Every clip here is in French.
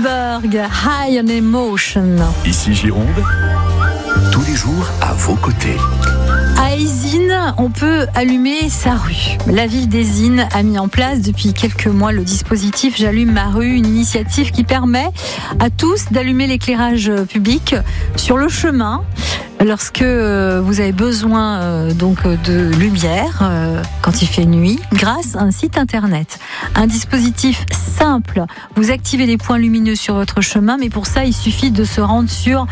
Goldberg, High on Emotion. Ici Gironde, tous les jours à vos côtés. À Eysines, on peut allumer sa rue. La ville d'Eysines a mis en place depuis quelques mois le dispositif J'allume ma rue, une initiative qui permet à tous d'allumer l'éclairage public sur le chemin lorsque vous avez besoin de lumière quand il fait nuit, grâce à un site internet. Un dispositif simple. Vous activez les points lumineux sur votre chemin, mais pour ça, il suffit de se rendre sur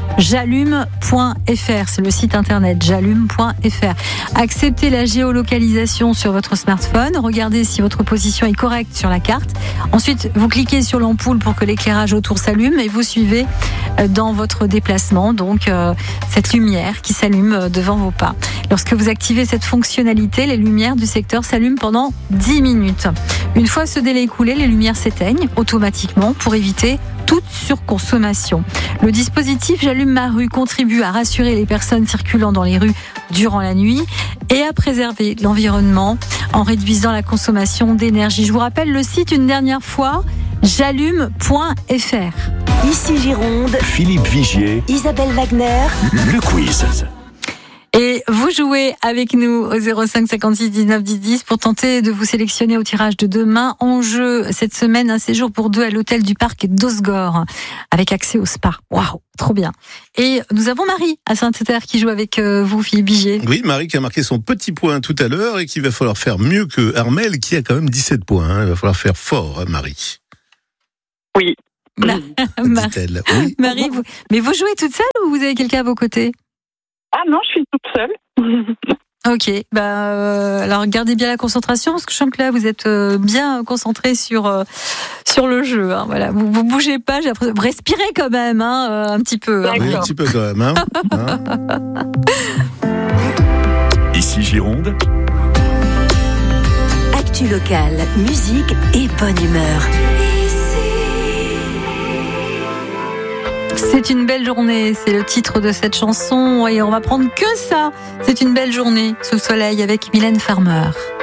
j'allume.fr, c'est le site internet j'allume.fr. Acceptez la géolocalisation sur votre smartphone, regardez si votre position est correcte sur la carte. Ensuite, vous cliquez sur l'ampoule pour que l'éclairage autour s'allume et vous suivez dans votre déplacement donc cette lumière qui s'allume devant vos pas. Lorsque vous activez cette fonctionnalité, les lumières du secteur s'allument pendant 10 minutes. Une fois ce délai écoulé, les lumières s'éteignent automatiquement pour éviter toute surconsommation. Le dispositif J'allume ma rue contribue à rassurer les personnes circulant dans les rues durant la nuit et à préserver l'environnement en réduisant la consommation d'énergie. Je vous rappelle le site une dernière fois, j'allume.fr. Ici Gironde, Philippe Vigier, Isabelle Wagner, le quiz. Et vous jouez avec nous au 05 56 19 10 10 pour tenter de vous sélectionner au tirage de demain. En jeu cette semaine, un séjour pour 2 à l'hôtel du parc d'Osgore avec accès au spa. Waouh, trop bien. Et nous avons Marie à Saint-Étienne qui joue avec vous, Philippe Biget. Oui, Marie qui a marqué son petit point tout à l'heure et qu'il va falloir faire mieux que Armel qui a quand même 17 points. Il va falloir faire fort, Marie. Oui. Dit-elle. Oui. Marie, mais vous jouez toute seule ou vous avez quelqu'un à vos côtés ? Ah non, je suis toute seule. Ok, alors gardez bien la concentration parce que je sens que là vous êtes bien concentré sur le jeu. Hein, voilà, vous bougez pas, j'ai l'impression, respirez quand même un petit peu. Hein. Oui, un petit peu quand même. Ici Gironde, actu locale, musique et bonne humeur. C'est une belle journée, c'est le titre de cette chanson et on va prendre que ça. C'est une belle journée sous le soleil avec Mylène Farmer.